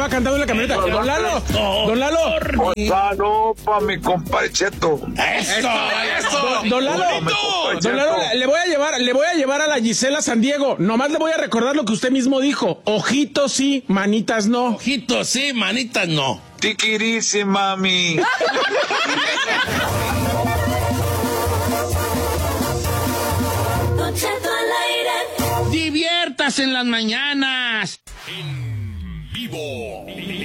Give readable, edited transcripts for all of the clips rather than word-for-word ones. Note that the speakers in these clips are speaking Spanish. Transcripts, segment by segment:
estaba cantando en la camioneta. Don Lalo, don Lalo. No, pa' mi compadre Cheto. Eso. Don Lalo, le voy a llevar a la Gisela San Diego. Nomás le voy a recordar lo que usted mismo dijo. Ojitos sí, manitas no. Ojitos sí, manitas no. Tiquirice, mami. Diviértase en las mañanas. En vivo.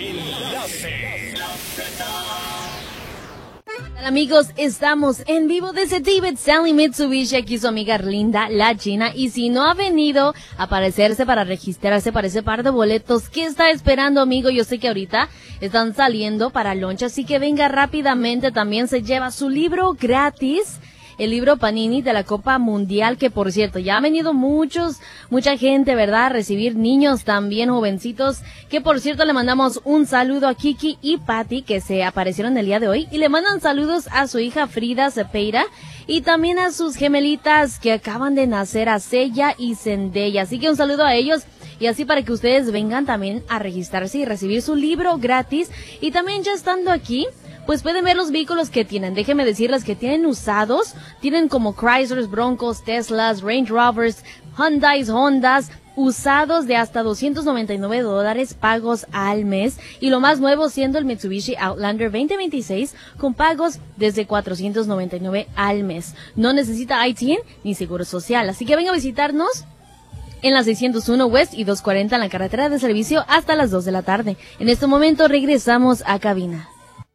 Hola amigos, estamos en vivo desde Tibet Stanley Mitsubishi, aquí su amiga Linda, la China, y si no ha venido a aparecerse para registrarse para ese par de boletos, ¿qué está esperando, amigo? Yo sé que ahorita están saliendo para lunch, así que venga rápidamente, también se lleva su libro gratis, el libro Panini de la Copa Mundial, que por cierto, ya ha venido mucha gente, ¿verdad? A recibir niños también, jovencitos, que por cierto le mandamos un saludo a Kiki y Patty, que se aparecieron el día de hoy, y le mandan saludos a su hija Frida Cepeda, y también a sus gemelitas que acaban de nacer, a Sella y Zendaya, así que un saludo a ellos, y así para que ustedes vengan también a registrarse y recibir su libro gratis, y también ya estando aquí, pues pueden ver los vehículos que tienen. Déjenme decirles que tienen usados, tienen como Chryslers, Broncos, Teslas, Range Rovers, Hyundais, Hondas, usados de hasta $299 pagos al mes, y lo más nuevo siendo el Mitsubishi Outlander 2026 con pagos desde $499 al mes. No necesita ITIN ni seguro social, así que venga a visitarnos en la 601 West y 240 en la carretera de servicio hasta las 2 de la tarde. En este momento regresamos a cabina.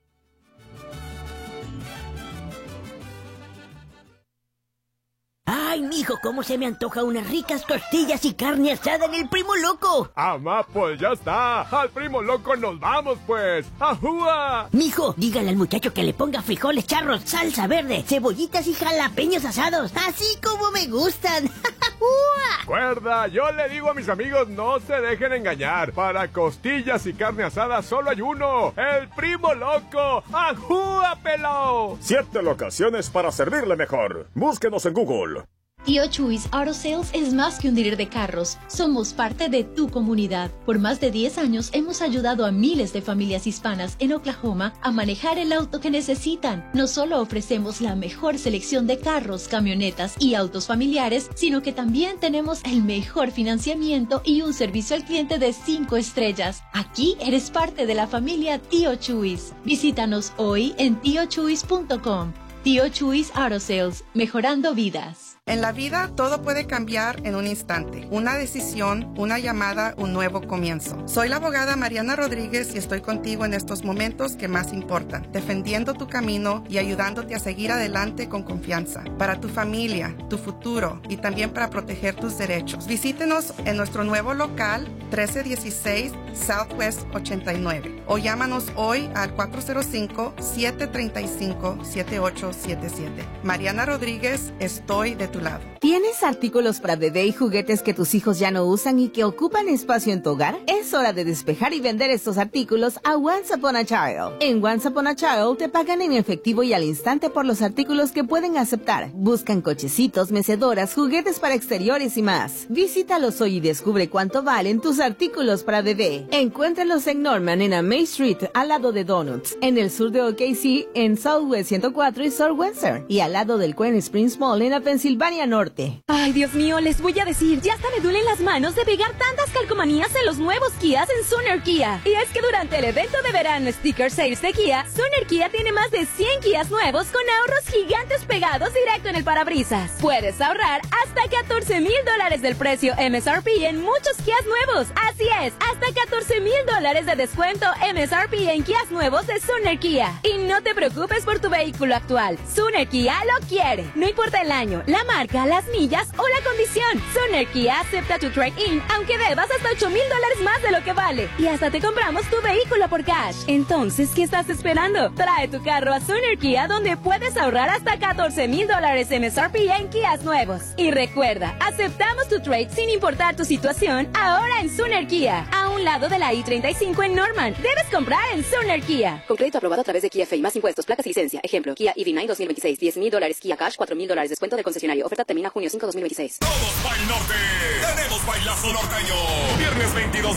Ay, mijo, cómo se me antoja unas ricas tortillas y carne asada en el Primo Loco. Amá, pues ya está. Al Primo Loco nos vamos, pues. ¡Ajúa! Mijo, dígale al muchacho que le ponga frijoles charros, salsa verde, cebollitas y jalapeños asados, así como me gustan. Cuerda, yo le digo a mis amigos, no se dejen engañar. Para costillas y carne asada solo hay uno. ¡El Primo Loco! ¡Ajúa, pelao! 7 locaciones para servirle mejor. Búsquenos en Google. Tío Chuys Auto Sales es más que un dealer de carros. Somos parte de tu comunidad. Por más de 10 años hemos ayudado a miles de familias hispanas en Oklahoma a manejar el auto que necesitan. No solo ofrecemos la mejor selección de carros, camionetas y autos familiares, sino que también tenemos el mejor financiamiento y un servicio al cliente de 5 estrellas. Aquí eres parte de la familia Tío Chuys. Visítanos hoy en tiochuys.com. Tío Chuys Auto Sales, mejorando vidas. En la vida todo puede cambiar en un instante. Una decisión, una llamada, un nuevo comienzo. Soy la abogada Mariana Rodríguez y estoy contigo en estos momentos que más importan, defendiendo tu camino y ayudándote a seguir adelante con confianza. Para tu familia, tu futuro y también para proteger tus derechos. Visítenos en nuestro nuevo local 1316 Southwest 89 o llámanos hoy al 405-735-7877. Mariana Rodríguez, estoy de tu lado. ¿Tienes artículos para bebé y juguetes que tus hijos ya no usan y que ocupan espacio en tu hogar? Es hora de despejar y vender estos artículos a Once Upon a Child. En Once Upon a Child te pagan en efectivo y al instante por los artículos que pueden aceptar. Buscan cochecitos, mecedoras, juguetes para exteriores y más. Visítalos hoy y descubre cuánto valen tus artículos para bebé. Encuéntralos en Norman en May Street, al lado de Donuts, en el sur de OKC, en Southwest 104 y South Windsor, y al lado del Queen Springs Mall en la Pensilvania Norte. Ay, Dios mío, les voy a decir, ya hasta me duelen las manos de pegar tantas calcomanías en los nuevos Kias en Sooner Kia. Y es que durante el evento de verano Sticker Sales de Kia, Sooner Kia tiene más de 100 Kias nuevos con ahorros gigantes pegados directo en el parabrisas. Puedes ahorrar hasta $14,000 del precio MSRP en muchos Kias nuevos. Así es, hasta $14,000 de descuento MSRP en Kias nuevos de Sooner Kia. Y no te preocupes por tu vehículo actual. Sooner Kia lo quiere. No importa el año, la marca, las millas o la condición. Sooner Kia acepta tu trade-in, aunque debas hasta $8,000 más de lo que vale. Y hasta te compramos tu vehículo por cash. Entonces, ¿qué estás esperando? Trae tu carro a Sooner Kia, donde puedes ahorrar hasta $14,000 MSRP en Kias nuevos. Y recuerda, aceptamos tu trade sin importar tu situación, ahora en Sooner Kia, a un lado de la I-35 en Norman. Debes comprar en Sooner Kia. Con crédito aprobado a través de Kia Fay, más impuestos, placas y licencia. Ejemplo, Kia EV9 2026, $10,000 Kia Cash, $4,000 descuento del concesionario. Oferta termina junio 5, 2026. Todos para el norte. Tenemos bailazo norteño. Viernes 22